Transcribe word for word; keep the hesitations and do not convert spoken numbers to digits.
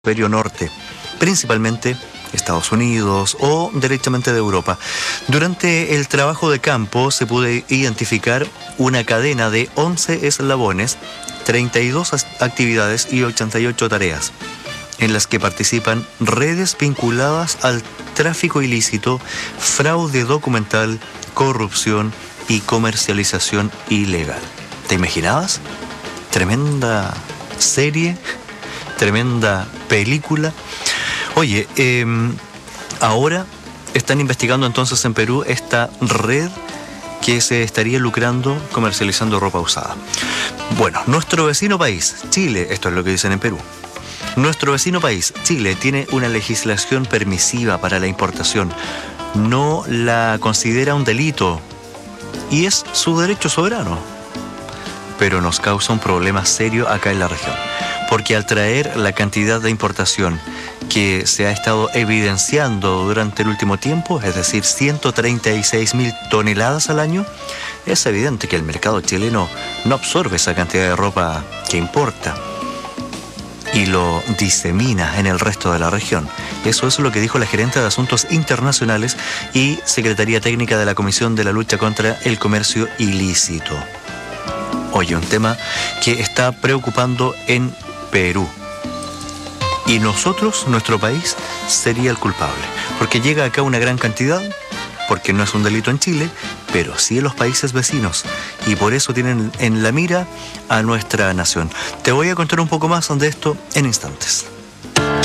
hemisferio norte, principalmente Estados Unidos o derechamente de Europa. Durante el trabajo de campo se pudo identificar una cadena de once eslabones, treinta y dos actividades y ochenta y ocho tareas, en las que participan redes vinculadas al tráfico ilícito, fraude documental, corrupción y comercialización ilegal. ¿Te imaginabas? Tremenda serie, tremenda película. Oye, eh, ahora están investigando entonces en Perú esta red que se estaría lucrando comercializando ropa usada. Bueno, nuestro vecino país, Chile, esto es lo que dicen en Perú. Nuestro vecino país, Chile, tiene una legislación permisiva para la importación. No la considera un delito y es su derecho soberano. Pero nos causa un problema serio acá en la región, porque al traer la cantidad de importación que se ha estado evidenciando durante el último tiempo, es decir, ciento treinta y seis mil toneladas al año, es evidente que el mercado chileno no absorbe esa cantidad de ropa que importa y lo disemina en el resto de la región. Eso es lo que dijo la gerente de Asuntos Internacionales y Secretaría Técnica de la Comisión de la Lucha contra el Comercio Ilícito. Oye, un tema que está preocupando en Perú. Y nosotros, nuestro país, sería el culpable. Porque llega acá una gran cantidad, porque no es un delito en Chile, pero sí en los países vecinos. Y por eso tienen en la mira a nuestra nación. Te voy a contar un poco más de esto en instantes.